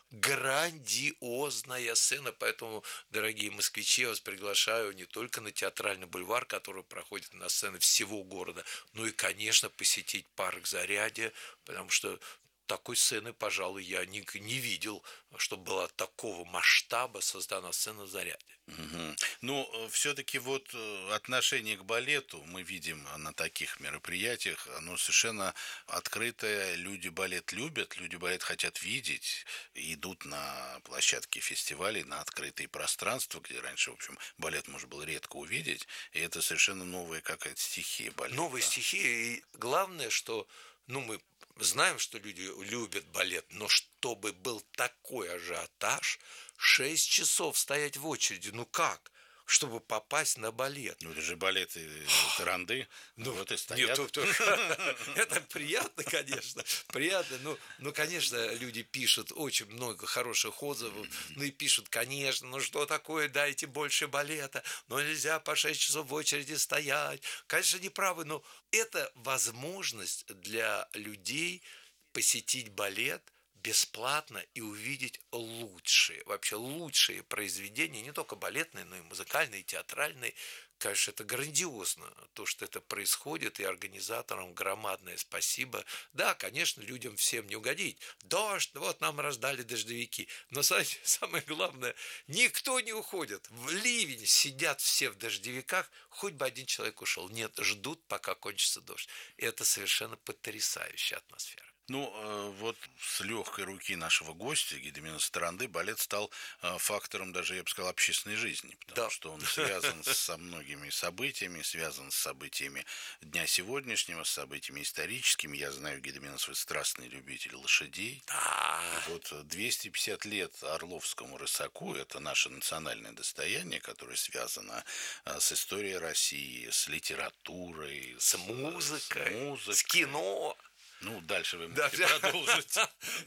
Грандиозная сцена, поэтому, дорогие москвичи, я вас приглашаю не только на Театральный бульвар, который проходит на сцены всего города, но и, конечно, посетить парк Зарядье, потому что такой сцены, пожалуй, я не, не видел, чтобы была такого масштаба создана сцена в Зарядье. Угу. Ну, все-таки вот отношение к балету мы видим на таких мероприятиях, оно совершенно открытое, люди балет любят, люди балет хотят видеть, идут на площадки фестивалей, на открытые пространства, где раньше, в общем, балет можно было редко увидеть, и это совершенно новая какая-то стихия балета. Новая стихия, и главное, что, ну, мы знаем, что люди любят балет, но чтобы был такой ажиотаж, шесть часов стоять в очереди, ну как? Чтобы попасть на балет. Ну, это же балеты Таранды, ну, вот и стоят. Нет, то, то, это приятно, конечно, приятно. Ну, ну, конечно, люди пишут очень много хороших отзывов, ну и пишут, конечно, ну что такое, дайте больше балета, но нельзя по шесть часов в очереди стоять. Конечно, не правы, но это возможность для людей посетить балет бесплатно и увидеть лучшие, вообще лучшие произведения, не только балетные, но и музыкальные, и театральные. Конечно, это грандиозно, то, что это происходит, и организаторам громадное спасибо. Да, конечно, людям всем не угодить. Дождь, вот нам раздали дождевики. Но самое главное, никто не уходит. В ливень сидят все в дождевиках, хоть бы один человек ушел. Нет, ждут, пока кончится дождь. И это совершенно потрясающая атмосфера. Ну, вот с легкой руки нашего гостя, Гедемина Старанды, балет стал фактором даже, я бы сказал, общественной жизни, потому да. что он связан со многими событиями, связан с событиями дня сегодняшнего, с событиями историческими. Я знаю, Гедемина, свой страстный любитель лошадей. Да. Вот двести пятьдесят лет Орловскому рысаку – это наше национальное достояние, которое связано с историей России, с литературой, с музыкой, с, музыкой. с кино. Ну, дальше вы можете да, продолжить.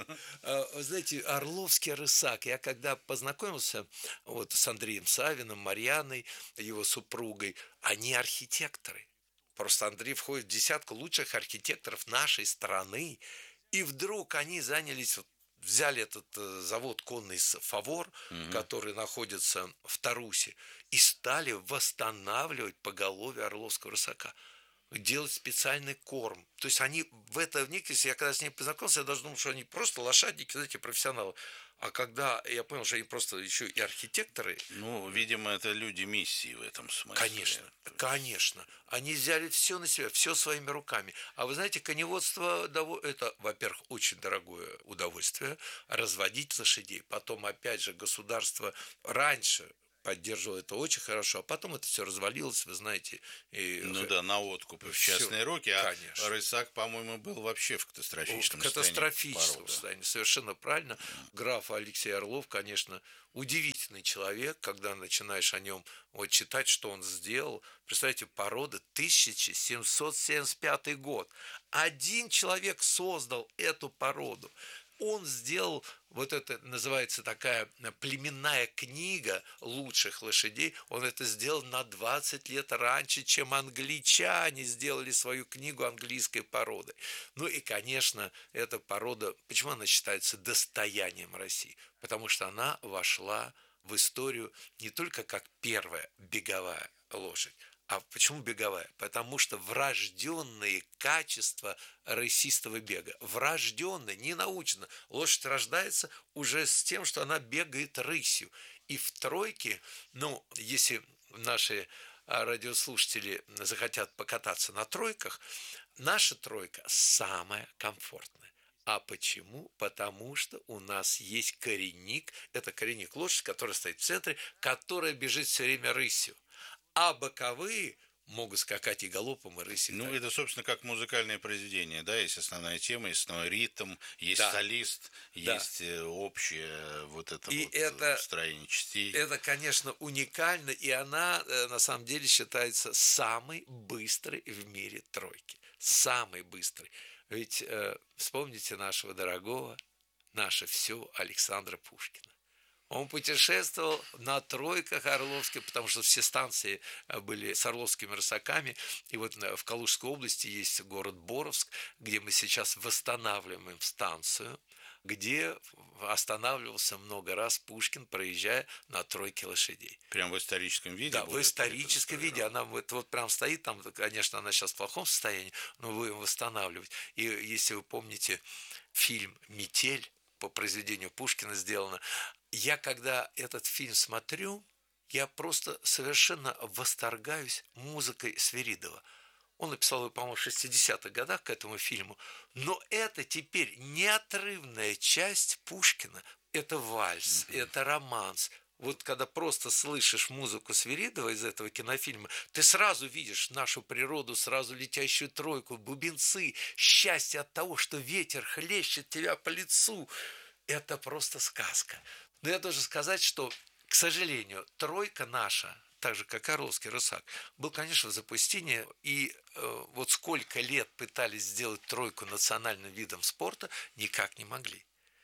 Вы знаете, Орловский рысак, я когда познакомился вот с Андреем Савиным, Марьяной, его супругой, они архитекторы. Просто Андрей входит в десятку лучших архитекторов нашей страны, и вдруг они занялись, взяли этот завод конный «Фавор», угу. который находится в Тарусе, и стали восстанавливать поголовье Орловского рысака. Делать специальный корм. То есть они в это вникли. Я когда с ней познакомился, я даже думал, что они просто лошадники, знаете, профессионалы. А когда я понял, что они просто еще и архитекторы. Ну, видимо, это люди миссии в этом смысле. Конечно, конечно. Они взяли все на себя, все своими руками. А вы знаете, коневодство, это, во-первых, очень дорогое удовольствие, разводить лошадей. Потом, опять же, государство раньше поддерживал это очень хорошо, а потом это все развалилось, вы знаете. И ну да, на откуп в частные руки, а конечно. Рысак, по-моему, был вообще в катастрофическом в катастрофическом состоянии, совершенно правильно. Граф Алексей Орлов, конечно, удивительный человек, когда начинаешь о нем вот читать, что он сделал. Представляете, порода тысяча семьсот семьдесят пятый год. Один человек создал эту породу. Он сделал, вот это называется такая племенная книга лучших лошадей, он это сделал на двадцать лет раньше, чем англичане сделали свою книгу английской породы. Ну и, конечно, эта порода, почему она считается достоянием России? Потому что она вошла в историю не только как первая беговая лошадь. А почему беговая? Потому что врожденные качества рысистого бега. Врожденные, не научно. Лошадь рождается уже с тем, что она бегает рысью. И в тройке, ну, если наши радиослушатели захотят покататься на тройках, наша тройка самая комфортная. А почему? Потому что у нас есть коренник. Это коренник лошади, который стоит в центре, которая бежит все время рысью. А боковые могут скакать и галопом, и рысью. Ну, это, собственно, как музыкальное произведение, да, есть основная тема, есть основной ритм, есть да. солист, да. есть общее вот это и вот это, строение частей. Это, конечно, уникально, и она, на самом деле, считается самой быстрой в мире тройки. Самой быстрой. Ведь э, вспомните нашего дорогого, наше все Александра Пушкина. Он путешествовал на тройках орловских, потому что все станции были с орловскими рысаками. И вот в Калужской области есть город Боровск, где мы сейчас восстанавливаем станцию, где останавливался много раз Пушкин, проезжая на тройке лошадей. Прям в историческом виде? Да, в историческом виде. Она вот, вот прям стоит там, конечно, она сейчас в плохом состоянии, но будем восстанавливать. И если вы помните фильм «Метель», по произведению Пушкина сделано. Я, когда этот фильм смотрю, я просто совершенно восторгаюсь музыкой Свиридова. Он написал его, по-моему, в шестидесятых годах к этому фильму. Но это теперь неотрывная часть Пушкина. Это вальс, mm-hmm. это романс. Вот когда просто слышишь музыку Свиридова из этого кинофильма, ты сразу видишь нашу природу, сразу летящую тройку, бубенцы, счастье от того, что ветер хлещет тебя по лицу. Это просто сказка. Но я должен сказать, что, к сожалению, тройка наша, так же, как Орловский рысак, был, конечно, в запустении. И э, вот сколько лет пытались сделать тройку национальным видом спорта, никак не могли.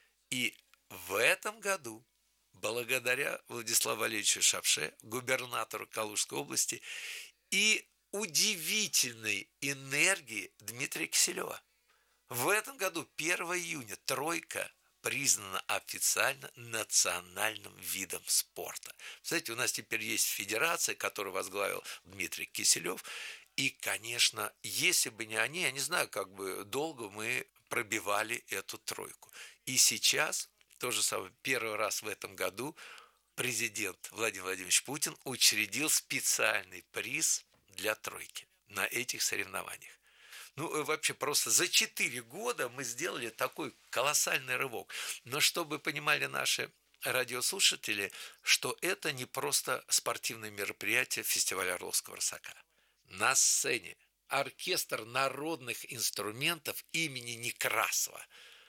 И в этом году, благодаря Владиславу Валерьевичу Шапше, губернатору Калужской области, и удивительной энергии Дмитрия Киселева. В этом году, первого июня, тройка признана официально национальным видом спорта. Знаете, у нас теперь есть федерация, которую возглавил Дмитрий Киселев. И, конечно, если бы не они, я не знаю, как бы долго мы пробивали эту тройку. И сейчас... То же самое, первый раз в этом году президент Владимир Владимирович Путин учредил специальный приз для тройки на этих соревнованиях. Ну, вообще просто за четыре года мы сделали такой колоссальный рывок. Но чтобы понимали наши радиослушатели, что это не просто спортивное мероприятие фестиваля Орловского рысака. На сцене оркестр народных инструментов имени Некрасова.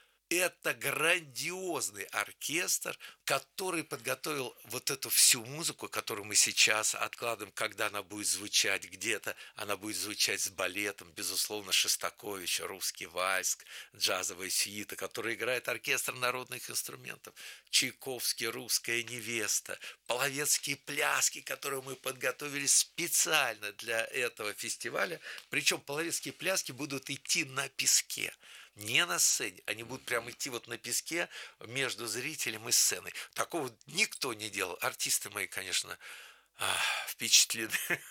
Это грандиозный оркестр, который подготовил вот эту всю музыку, которую мы сейчас откладываем, когда она будет звучать где-то. Она будет звучать с балетом, безусловно, Шостакович, русский вальс, джазовая сюита, которую играет оркестр народных инструментов. Чайковский, русская невеста, половецкие пляски, которые мы подготовили специально для этого фестиваля. Причем половецкие пляски будут идти на песке. Не на сцене, они будут прямо идти вот на песке между зрителем и сценой. Такого никто не делал. Артисты мои, конечно, впечатлены.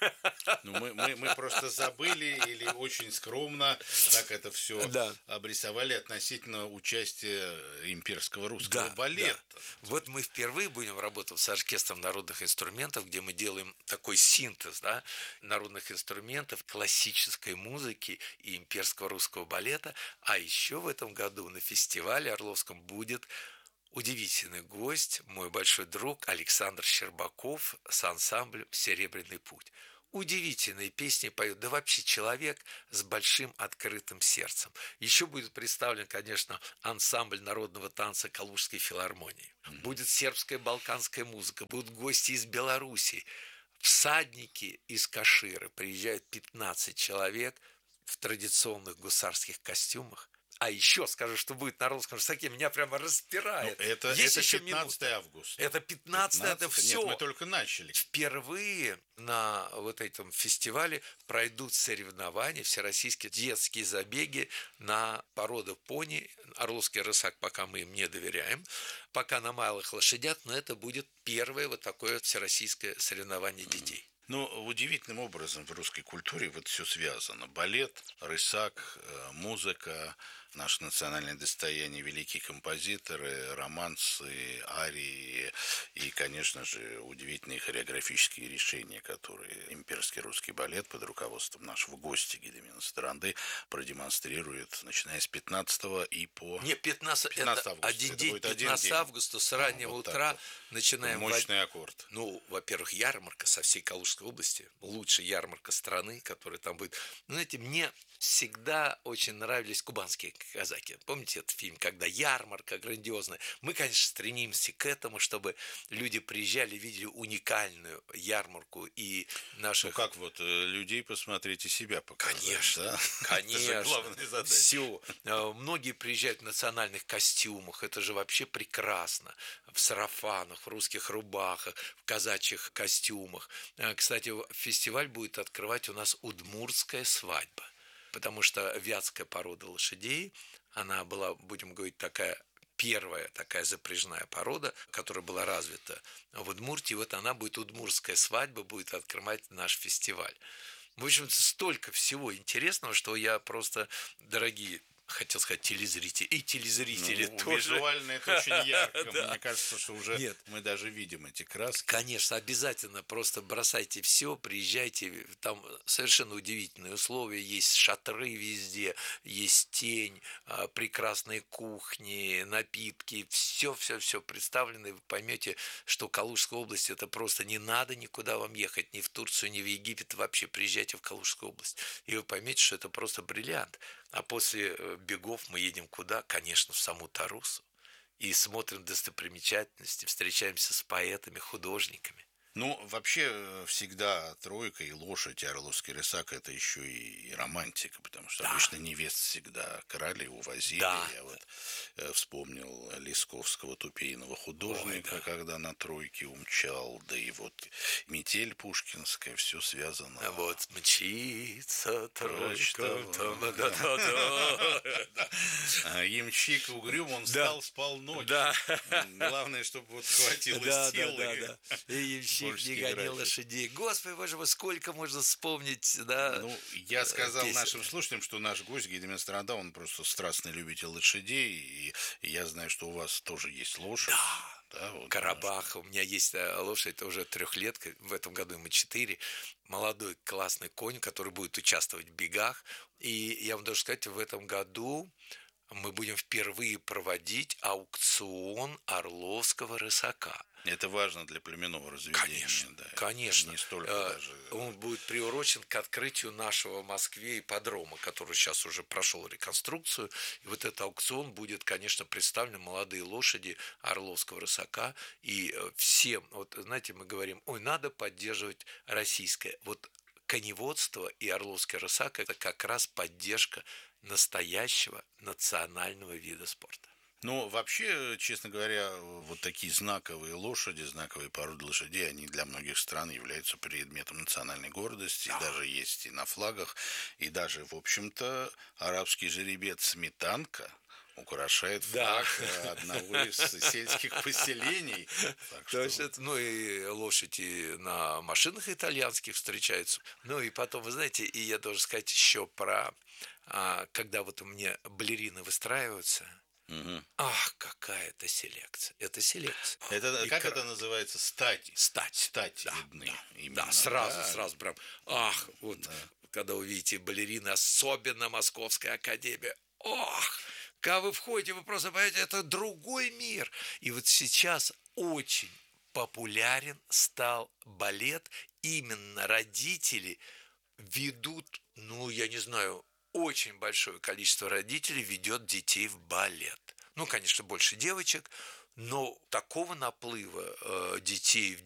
Ну, мы, мы, мы просто забыли или очень скромно так это все да. обрисовали относительно участия имперского русского да, балета. Да. Вот мы впервые будем работать с оркестром народных инструментов, где мы делаем такой синтез да, народных инструментов, классической музыки и имперского русского балета. А еще в этом году на фестивале Орловском будет удивительный гость, мой большой друг Александр Щербаков с ансамблем «Серебряный путь». Удивительные песни поет, да вообще человек с большим открытым сердцем. Еще будет представлен, конечно, ансамбль народного танца Калужской филармонии. Будет сербская балканская музыка, будут гости из Белоруссии, всадники из Каширы. Приезжают пятнадцать человек в традиционных гусарских костюмах. А еще скажу, что будет на русском рысаке, меня прямо распирает. Ну, это, Есть это еще пятнадцатое августа. Это пятнадцатое, это все. Нет, мы только начали. Впервые на вот этом фестивале пройдут соревнования, всероссийские детские забеги на породу пони. Орловский рысак пока мы им не доверяем. Пока на малых лошадях, но это будет первое вот такое всероссийское соревнование детей. Ну, удивительным образом в русской культуре вот все связано. Балет, рысак, музыка, наше национальное достояние, великие композиторы, романсы, арии и, конечно же, удивительные хореографические решения, которые имперский русский балет под руководством нашего гостя Гедемина Старанды продемонстрирует, начиная с пятнадцатого и по... Не, пятнадцатого, это августа. Один это день, пятнадцатого августа с раннего ну, вот утра вот. Начинаем... Мощный в... аккорд. Ну, во-первых, ярмарка со всей Калужской области, лучшая ярмарка страны, которая там будет. Знаете, мне всегда очень нравились кубанские казаки. Помните этот фильм, когда ярмарка грандиозная? Мы, конечно, стремимся к этому, чтобы люди приезжали, видели уникальную ярмарку и наших... Ну, как вот людей посмотреть и себя показать. Конечно, да? конечно. Это же главная задача. Все. Многие приезжают в национальных костюмах. Это же вообще прекрасно. В сарафанах, в русских рубахах, в казачьих костюмах. Кстати, фестиваль будет открывать у нас удмуртская свадьба. Потому что вятская порода лошадей, она была, будем говорить, такая первая такая запряжная порода, которая была развита в Удмуртии. Вот она будет, удмуртская свадьба, будет открывать наш фестиваль. В общем, столько всего интересного, что я просто, дорогие, хотел сказать телезрители, и телезрители ну, тоже. Визуально это очень ярко. Да. Мне кажется, что уже Нет. мы даже видим эти краски. Конечно, обязательно просто бросайте все, приезжайте. Там совершенно удивительные условия. Есть шатры везде, есть тень, прекрасные кухни, напитки. Все-все-все представлено. И вы поймете, что Калужская область, это просто не надо никуда вам ехать, ни в Турцию, ни в Египет. Вообще приезжайте в Калужскую область. И вы поймете, что это просто бриллиант. А после бегов мы едем куда? Конечно, в саму Тарусу. И смотрим достопримечательности, встречаемся с поэтами, художниками. Ну, вообще, всегда тройка и лошадь, и Орловский рысак – это еще и, и романтика, потому что да. обычно невест всегда крали, увозили. Да. Я вот э, вспомнил Лесковского тупейного художника, Ой, да. когда на тройке умчал, да и вот метель пушкинская, все связано. А вот мчится тройка. Ямщик угрюм, он стал с полночи. Главное, чтобы вот хватило силы. И ямщик не гонял лошадей. Господи, боже мой, сколько можно вспомнить, да? Ну, я сказал песен. Нашим слушателям, что наш гость Гедемин Старанда, он просто страстный любитель лошадей, и, и я знаю, что у вас тоже есть лошадь. Да. да? Вот, Карабах. У меня есть лошадь, это уже трехлетка, в этом году ему четыре. Молодой классный конь, который будет участвовать в бегах. И я вам должен сказать, в этом году мы будем впервые проводить аукцион орловского рысака. Это важно для племенного разведения. Конечно, да. конечно. Не столько даже... Он будет приурочен к открытию нашего в Москве ипподрома, который сейчас уже прошел реконструкцию. И вот этот аукцион будет, конечно, представлен молодые лошади орловского рысака. И всем, вот знаете, мы говорим, ой, надо поддерживать российское. Вот коневодство и орловский рысак – это как раз поддержка настоящего национального вида спорта. Ну, вообще, честно говоря, вот такие знаковые лошади, знаковые породы лошадей, они для многих стран являются предметом национальной гордости, да. Даже есть и на флагах, и даже, в общем-то, арабский жеребец Сметанка украшает флаг да. одного из сельских поселений. Так То есть это, ну и лошади на машинах итальянских встречаются. Ну и потом, вы знаете, и я должен сказать еще про, а, когда вот у меня балерины выстраиваются. Угу. Ах, какая это селекция. Это селекция. Это, как кра... это называется? Стати. Стать. Стать да, видны. Да, да, сразу, да. сразу прям. Ах, вот, да. Когда увидите балерины, особенно Московская академия. Ох, когда вы входите, вы просто понимаете, это другой мир. И вот сейчас очень популярен стал балет. Именно родители ведут, ну, я не знаю, очень большое количество родителей ведет детей в балет. Ну, конечно, больше девочек, но такого наплыва э, детей в